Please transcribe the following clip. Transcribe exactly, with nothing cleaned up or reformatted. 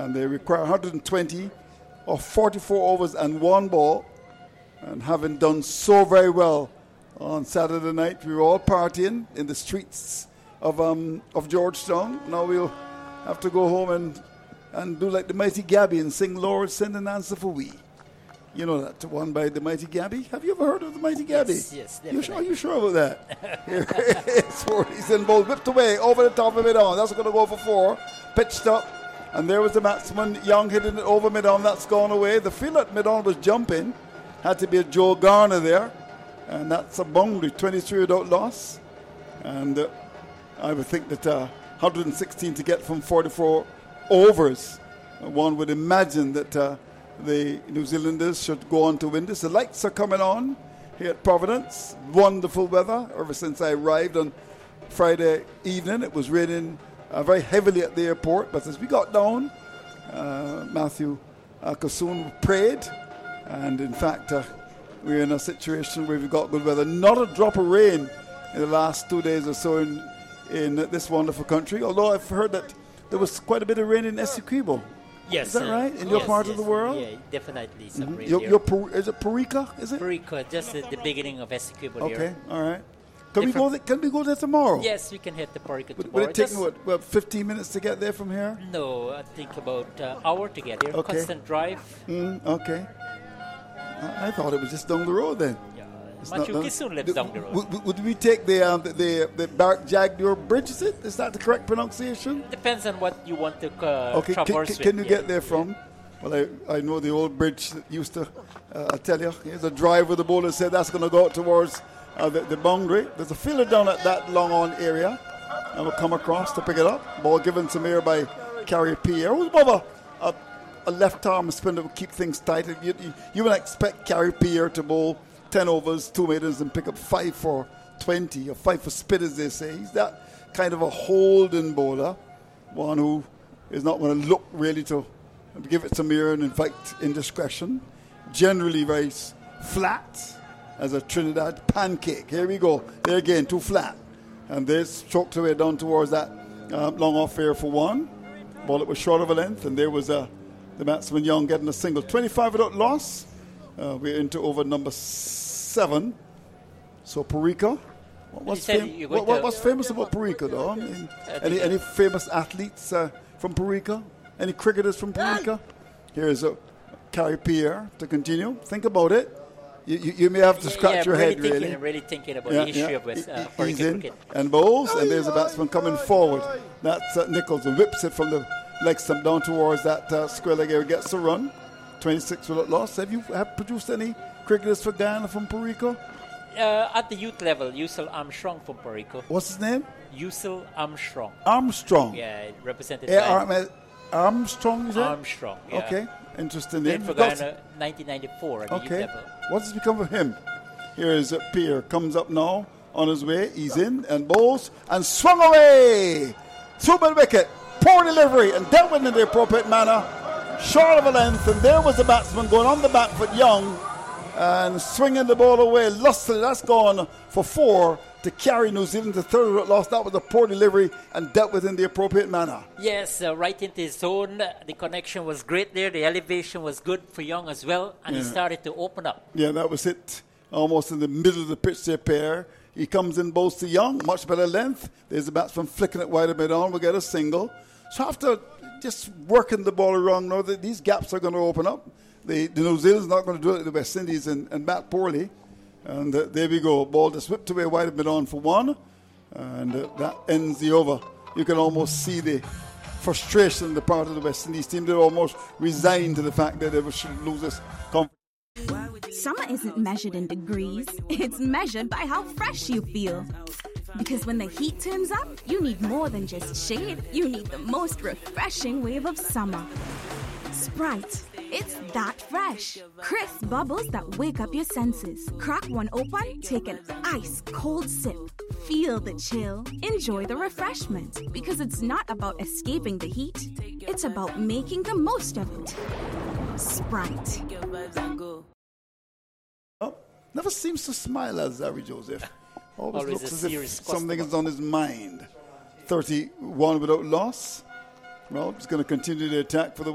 And they require one hundred twenty or forty-four overs and one ball. And having done so very well on Saturday night, we were all partying in the streets of um, of Georgetown. Now we'll have to go home and, and do like the Mighty Gabby and sing Lord, Send an Answer for We. You know that one by the Mighty Gabby? Have you ever heard of the Mighty Gabby? Yes, yes, you sure, are you sure about that? Here it's forties and ball whipped away over the top of mid-on. That's going to go for four. Pitched up. And there was the batsman, Young, hitting it over mid-on. That's gone away. The field at mid-on was jumping. Had to be a Joe Garner there. And that's a boundary, twenty-three without loss. And uh, I would think that uh, one hundred sixteen to get from forty-four overs. Uh, one would imagine that uh, the New Zealanders should go on to win this. The lights are coming on here at Providence. Wonderful weather ever since I arrived on Friday evening. It was raining uh, very heavily at the airport. But as we got down, uh, Matthew uh, Kassoon prayed. And in fact, uh, we're in a situation where we've got good weather. Not a drop of rain in the last two days or so in, in this wonderful country. Although I've heard that there was quite a bit of rain in Essequibo. Yes. Is that uh, right? In your yes, part yes, of the world? Yeah, definitely some Mm-hmm. rain Your, there. your per, is it Perica? Is it? Perica, just at the beginning of Essequibo Okay, here. all right. Can we, Different- go there, can we go there tomorrow? Yes, we can hit the Perica Would, tomorrow. would it take Just- me, what, well, fifteen minutes to get there from here? No, I think about an uh, hour to get here. Okay. Constant drive. Mm, okay. I, I thought it was just down the road then. Yeah. It's Matthew not done. Kissoon lives Do- down the road. Would, would we take the um, the, the, the Barrack Jaguar Bridge? Is it? Is that the correct pronunciation? Depends on what you want to uh, Okay, can, traverse can, can you with. get Yeah. there from? Well, I, I know the old bridge that used to, uh, I tell you, here's a drive with the bowler said that's going to go out towards uh, the, the boundary. There's a fielder down at that long on area, and we'll come across to pick it up. Ball given some air by Carrie Pierre, who's more of a, a, a left arm spinner to keep things tight. You, you, you would expect Carrie Pierre to bowl ten overs, two maidens, and pick up five for twenty, or five for spit, as they say. He's that kind of a holding bowler, one who is not going to look really to give it some air and invite indiscretion. Generally very s- flat as a Trinidad pancake. Here we go. There again, too flat. And they stroked away down towards that uh, long off air for one. Ball that was short of a length. And there was uh, the batsman Young getting a single. twenty-five without loss. Uh, we're into over number seven. So Perica. What, what's, said fam- you're going what, what- to- what's famous about Perica, though? I mean, Uh, any, the- any famous athletes uh, from Perica? Any cricketers from Perica? Here's a Carrie Pierre to continue. Think about it. You, you, you may have to scratch yeah, your I'm really head, thinking, really. I'm really thinking about Yeah, the history yeah. of West, uh, He- Perica He's in cricket. and bowls, and there's a batsman coming forward. That's uh, Nichols, who whips it from the leg stump down towards that uh, square leg area. Gets the run. twenty-six without loss. Have you have produced any cricketers for Guyana from Perica? Uh, at the youth level, Yusil Armstrong from Perica. What's his name? Yusil Armstrong. Armstrong. Yeah, represented A- by Arm- Armstrong, is it? Armstrong. Yeah. Okay, interesting Played name. for Lots- Guyana nineteen ninety-four at the youth Okay. level. What has become of him? Here is uh, Pierre. Comes up now on his way. He's in and bowls and swung away. Through mid wicket. Poor delivery and dealt with in the appropriate manner. Short of a length. And there was the batsman going on the back foot, Young, and swinging the ball away lustily. That's gone for four to carry New Zealand to third without loss. That was a poor delivery and dealt with in the appropriate manner. Yes, uh, right into his zone. The connection was great there. The elevation was good for Young as well, and he Yeah. started to open up. Yeah, that was it. Almost in the middle of the pitch there, pair. He comes in both to Young, much better length. There's the batsman flicking it wide a bit on. We'll get a single. So after just working the ball around, now that these gaps are going to open up. The, the New Zealand's not going to do it. The West Indies and, and bat poorly. And uh, there we go. Ball just whipped away wide a bit on for one. And uh, that ends the over. You can almost see the frustration on the part of the West Indies team. They're almost resigned to the fact that they should lose this confidence. Summer isn't measured in degrees, it's measured by how fresh you feel. Because when the heat turns up, you need more than just shade, you need the most refreshing wave of summer. Sprite, it's that fresh. Crisp bubbles that wake up your senses. Crack one open, take an ice cold sip. Feel the chill, enjoy the refreshment. Because it's not about escaping the heat, it's about making the most of it. Sprite. Oh, never seems to smile as Larry Joseph. Always, Always looks a as if serious something customer. is on his mind. thirty-one without loss. Well, he's going to continue the attack for the